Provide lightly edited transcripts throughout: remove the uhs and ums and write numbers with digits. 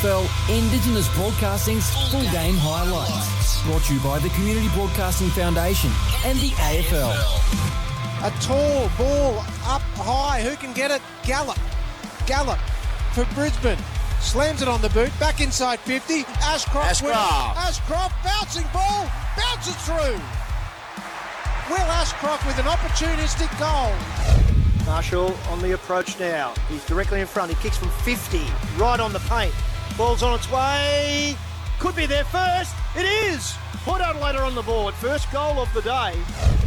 AFL Indigenous Broadcasting's full game highlights. Brought to you by the Community Broadcasting Foundation and the AFL. A tall ball up high. Who can get it? Gallup for Brisbane. Slams it on the boot. Back inside 50. Ashcroft. Ashcroft. Bouncing ball. Bounces through. Will Ashcroft with an opportunistic goal. Marshall on the approach now. He's directly in front. He kicks from 50. Right on the paint. Ball's on its way. Could be there first. It is. Port Adelaide on the board. First goal of the day.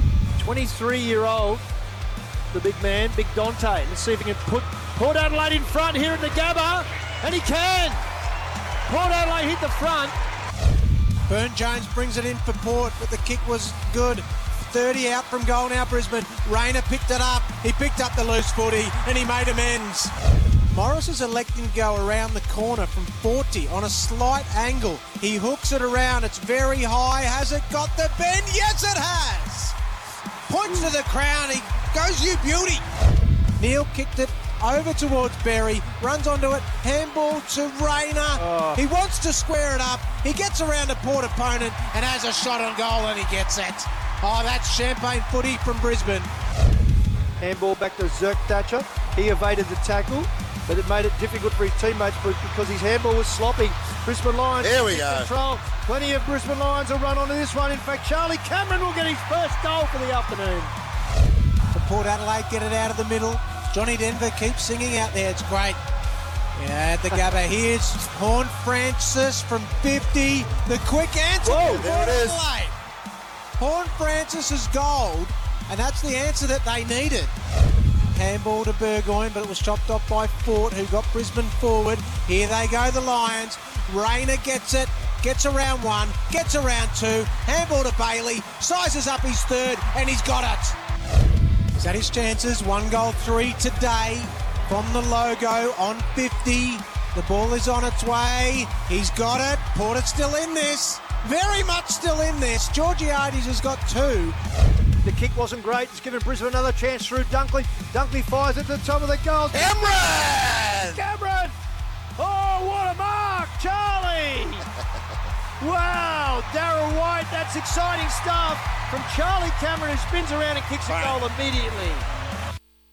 23-year-old. The big man, Big Dante. Let's see if he can put Port Adelaide in front here at the Gabba. And he can. Port Adelaide hit the front. Burne-Jones brings it in for Port, but the kick was good. 30 out from goal now, Brisbane. Rayner picked it up. He picked up the loose footy and he made amends. Morris is electing to go around the corner from 40 on a slight angle. He hooks it around. It's very high. Has it got the bend? Yes, it has. Points to the crown. He goes, you beauty. Neil kicked it over towards Berry. Runs onto it. Handball to Rayner. He wants to square it up. He gets around a Port opponent and has a shot on goal and he gets it. Oh, that's champagne footy from Brisbane. Handball back to Zirk Thatcher. He evaded the tackle, but it made it difficult for his teammates because his handball was sloppy. Brisbane Lions there we go. Control. Plenty of Brisbane Lions will run onto this one. In fact, Charlie Cameron will get his first goal for the afternoon. The Port Adelaide get it out of the middle. Johnny Denver keeps singing out there. It's great. Yeah, the Gabba. Here's Horne-Francis from 50. The quick answer. Whoa, from there Port it is. Adelaide. Horne-Francis is gold, and that's the answer that they needed. Handball to Burgoyne, but it was chopped off by Fort, who got Brisbane forward. Here they go, the Lions. Rayner gets it, gets around one, gets around two. Handball to Bailey, sizes up his third, and he's got it. Is that his chances? 1-3 today from the logo on 50. The ball is on its way. He's got it. Port is still in this. Very much still in this. Georgiades has got two. The kick wasn't great. It's given Brisbane another chance through Dunkley. Dunkley fires it to the top of the goal. Cameron! Oh, what a mark! Charlie! Wow, Darryl White, that's exciting stuff from Charlie Cameron, who spins around and kicks a goal immediately.